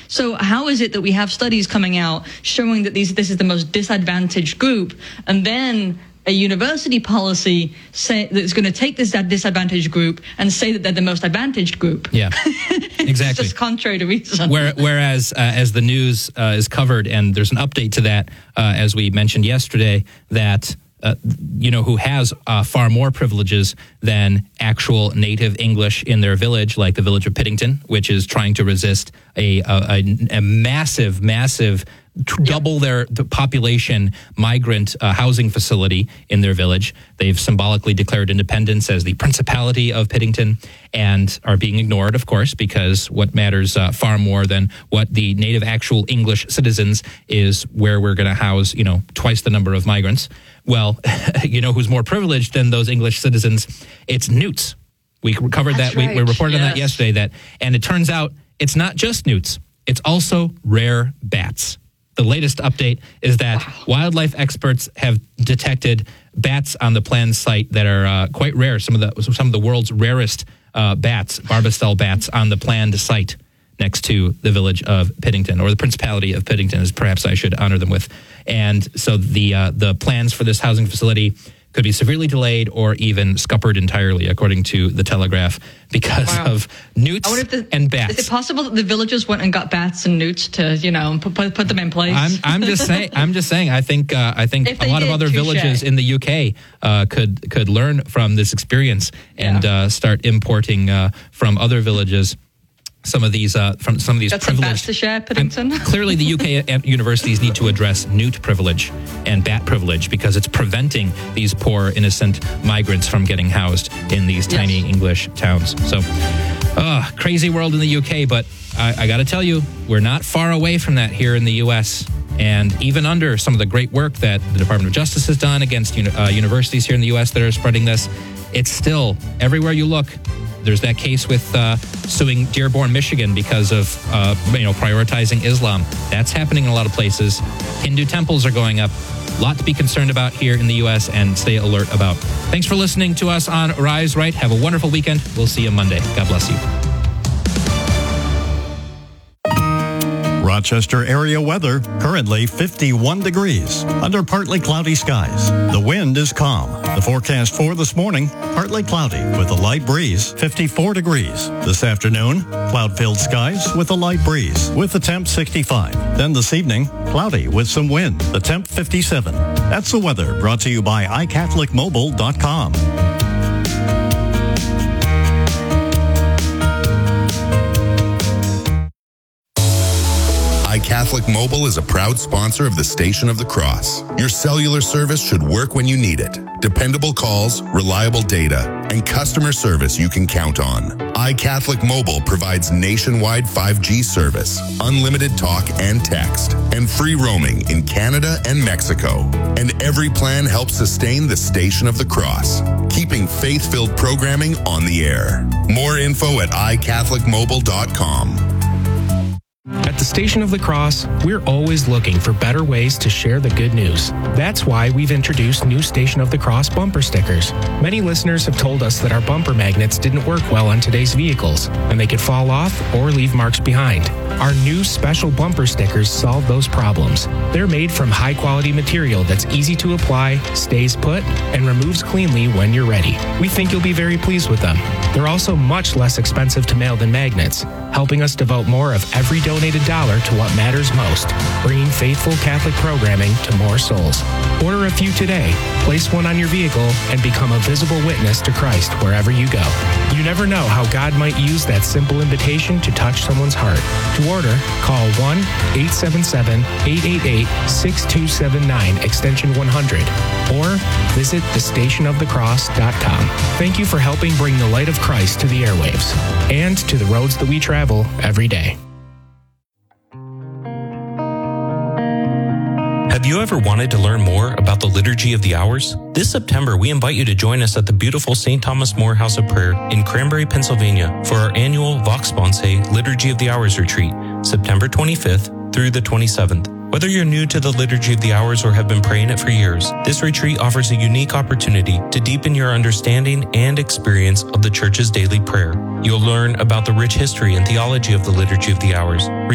So how is it that we have studies coming out showing that this is the most disadvantaged group, and then a university policy that's going to take this disadvantaged group and say that they're the most advantaged group? Yeah, exactly. It's just contrary to reason. Whereas, as the news is covered, and there's an update to that, as we mentioned yesterday, that who has far more privileges than actual native English in their village, like the village of Piddington, which is trying to resist a massive double the population migrant housing facility in their village. They've symbolically declared independence as the Principality of Piddington and are being ignored, of course, because what matters far more than what the native actual English citizens is where we're going to house, twice the number of migrants. Well, who's more privileged than those English citizens? It's newts. We covered That's that. right. We reported on that Yes. yesterday. And it turns out it's not just newts. It's also rare bats. The latest update is that wildlife experts have detected bats on the planned site that are quite rare. Some of the world's rarest bats, barbastelle bats, on the planned site next to the village of Piddington, or the Principality of Piddington, as perhaps I should honor them with. And so the plans for this housing facility could be severely delayed or even scuppered entirely, according to the Telegraph, because of newts and bats. Is it possible that the villagers went and got bats and newts to, put them in place? I'm just saying. I think a lot of other villages in the UK could learn from this experience and start importing from other villages some of these privileged. Some bats to share, Piddington. Clearly, the UK universities need to address newt privilege and bat privilege because it's preventing these poor, innocent migrants from getting housed in these tiny English towns. So, crazy world in the UK, but I got to tell you, we're not far away from that here in the US. And even under some of the great work that the Department of Justice has done against universities here in the US that are spreading this, it's still, everywhere you look, there's that case with suing Dearborn, Michigan because of prioritizing Islam. That's happening in a lot of places. Hindu temples are going up. A lot to be concerned about here in the U.S. and stay alert about. Thanks for listening to us on Rise Right. Have a wonderful weekend. We'll see you Monday. God bless you. Rochester area weather, currently 51 degrees, under partly cloudy skies. The wind is calm. The forecast for this morning, partly cloudy with a light breeze, 54 degrees. This afternoon, cloud-filled skies with a light breeze, with the temp 65. Then this evening, cloudy with some wind, the temp 57. That's the weather, brought to you by iCatholicMobile.com. iCatholic Mobile is a proud sponsor of the Station of the Cross. Your cellular service should work when you need it. Dependable calls, reliable data, and customer service you can count on. iCatholic Mobile provides nationwide 5G service, unlimited talk and text, and free roaming in Canada and Mexico. And every plan helps sustain the Station of the Cross, keeping faith-filled programming on the air. More info at iCatholicMobile.com. At the Station of the Cross, we're always looking for better ways to share the good news. That's why we've introduced new Station of the Cross bumper stickers. Many listeners have told us that our bumper magnets didn't work well on today's vehicles, and they could fall off or leave marks behind. Our new special bumper stickers solve those problems. They're made from high-quality material that's easy to apply, stays put, and removes cleanly when you're ready. We think you'll be very pleased with them. They're also much less expensive to mail than magnets, helping us devote more of every donated dollar to what matters most, bringing faithful Catholic programming to more souls. Order a few today, place one on your vehicle, and become a visible witness to Christ wherever you go. You never know how God might use that simple invitation to touch someone's heart. To order, call 1-877-888-6279, extension 100, or visit thestationofthecross.com. Thank you for helping bring the light of Christ to the airwaves and to the roads that we travel every day. Have you ever wanted to learn more about the Liturgy of the Hours? This September, we invite you to join us at the beautiful St. Thomas More House of Prayer in Cranberry, Pennsylvania for our annual Vox Sponsae Liturgy of the Hours retreat, September 25th through the 27th. Whether you're new to the Liturgy of the Hours or have been praying it for years, this retreat offers a unique opportunity to deepen your understanding and experience of the Church's daily prayer. You'll learn about the rich history and theology of the Liturgy of the Hours,